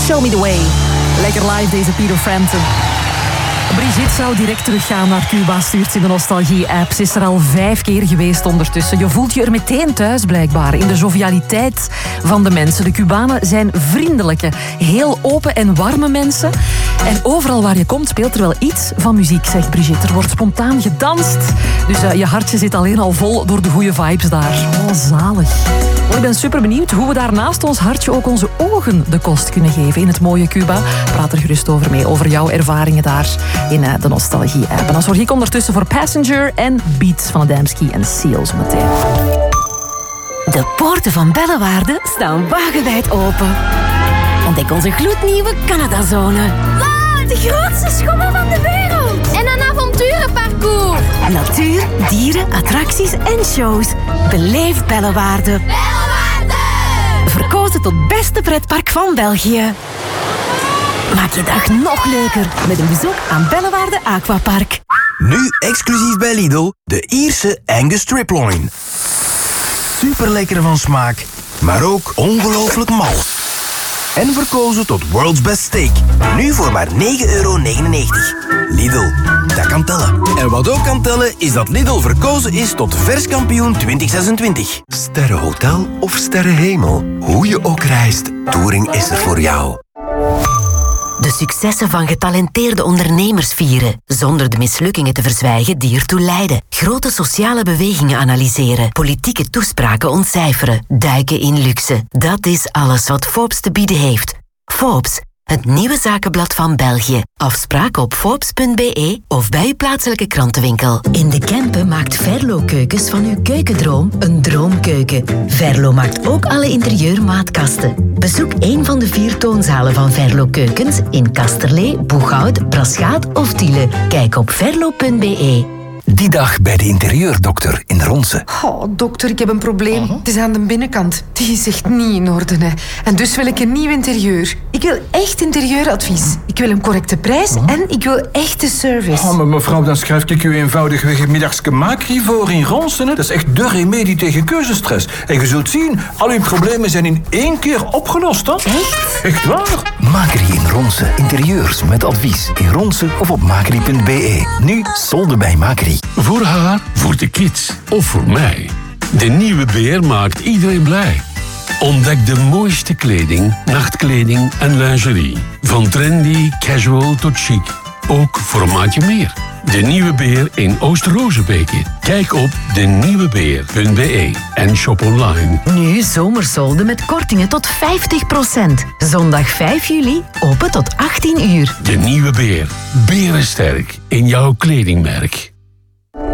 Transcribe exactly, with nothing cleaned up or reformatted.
Show Me The Way. Lekker live deze Peter Frampton. Brigitte zou direct teruggaan naar Cuba, stuurt ze in de Nostalgie-app. Ze is er al vijf keer geweest ondertussen. Je voelt je er meteen thuis blijkbaar, in de jovialiteit van de mensen. De Cubanen zijn vriendelijke, heel open en warme mensen. En overal waar je komt speelt er wel iets van muziek, zegt Brigitte. Er wordt spontaan gedanst. Dus uh, je hartje zit alleen al vol door de goede vibes daar. Oh, zalig. Oh, ik ben super benieuwd hoe we daar naast ons hartje ook onze ogen de kost kunnen geven in het mooie Cuba. Praat er gerust over mee, over jouw ervaringen daar in uh, de Nostalgie-app. En dan zorg ik ondertussen voor Passenger en Beats van Adamski en Seal zo meteen. De poorten van Bellewaarde staan wagenwijd open. Ontdek onze gloednieuwe Canadazone. Wow, de grootste schommel van de wereld. En een avonturenparcours. Natuur, dieren, attracties en shows. Beleef Bellewaarde. Bellewaarde! Verkozen tot beste pretpark van België. Maak je dag nog leuker met een bezoek aan Bellewaarde Aquapark. Nu exclusief bij Lidl, de Ierse Angus Striploin. Super lekker van smaak, maar ook ongelooflijk mals. En verkozen tot World's Best Steak. Nu voor maar negen euro negenennegentig. Lidl, dat kan tellen. En wat ook kan tellen, is dat Lidl verkozen is tot verskampioen twintig zesentwintig. Sterrenhotel of sterrenhemel. Hoe je ook reist, Touring is er voor jou. De successen van getalenteerde ondernemers vieren, zonder de mislukkingen te verzwijgen die ertoe leiden. Grote sociale bewegingen analyseren, politieke toespraken ontcijferen, duiken in luxe. Dat is alles wat Forbes te bieden heeft. Forbes, het nieuwe zakenblad van België. Afspraak op forbes punt be of bij uw plaatselijke krantenwinkel. In de Kempen maakt Verlo Keukens van uw keukendroom een droomkeuken. Verlo maakt ook alle interieurmaatkasten. Bezoek een van de vier toonzalen van Verlo Keukens in Kasterlee, Boeghout, Braschaat of Tiele. Kijk op verlo punt be. Die dag bij de interieurdokter in Ronse. Oh, dokter, ik heb een probleem. Uh-huh. Het is aan de binnenkant. Die is echt niet in orde. Hè. En dus wil ik een nieuw interieur. Ik wil echt interieuradvies. Ik wil een correcte prijs uh-huh. en ik wil echte service. Oh, maar mevrouw, dan schrijf ik u eenvoudigweg middagske Macri voor in Ronsen. Dat is echt de remedie tegen keuzestress. En je zult zien, al uw problemen zijn in één keer opgelost. Hè? Echt? Echt waar? Macri in Ronse. Interieurs met advies. In Ronse of op macri punt be. Nu solden bij Macri. Voor haar, voor de kids of voor mij. De nieuwe Beer maakt iedereen blij. Ontdek de mooiste kleding, nachtkleding en lingerie. Van trendy, casual tot chic. Ook voor een maatje meer. De Nieuwe Beer in Oost-Rozenbeke. Kijk op de nieuwe beer punt be en shop online. Nu zomersolden met kortingen tot vijftig procent. Zondag vijf juli, open tot achttien uur. De Nieuwe Beer. Berensterk in jouw kledingmerk.